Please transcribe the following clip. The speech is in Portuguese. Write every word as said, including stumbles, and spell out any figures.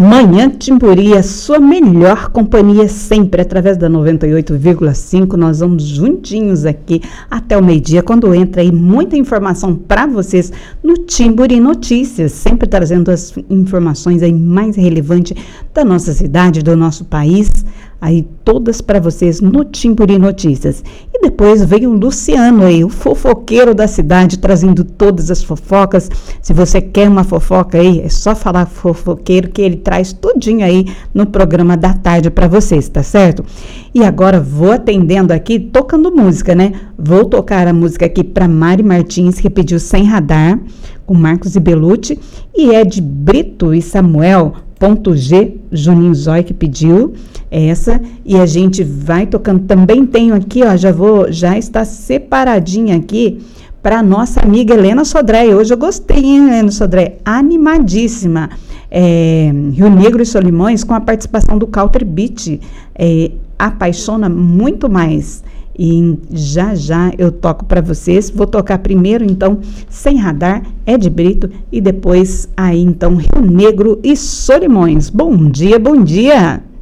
Manhã Timburi, a sua melhor companhia sempre, através da noventa e oito vírgula cinco. Nós vamos juntinhos aqui até o meio-dia, quando entra aí muita informação para vocês no Timburi Notícias, sempre trazendo as informações aí mais relevantes da nossa cidade, do nosso país, aí todas para vocês no Timburi Notícias. E depois veio o Luciano aí, o fofoqueiro da cidade, trazendo todas as fofocas. Se você quer uma fofoca aí, é só falar fofoqueiro que ele traz tudinho aí no programa da tarde para vocês, tá certo? E agora vou atendendo aqui, tocando música, né? Vou tocar a música aqui para Mari Martins, que pediu Sem Radar, com Marcos e Belucci, e Ed Brito e Samuel Ponto G, Juninho Zói que pediu essa, e a gente vai tocando. Também tenho aqui, ó, já vou, já está separadinha aqui para nossa amiga Helena Sodré. Hoje eu gostei, hein, Helena Sodré? Animadíssima. É, Rio Negro e Solimões, com a participação do Counter Beat, é, apaixona muito mais. E já já eu toco para vocês. Vou tocar primeiro então Sem Radar, Ed Brito, e depois aí então Rio Negro e Solimões. Bom dia, bom dia!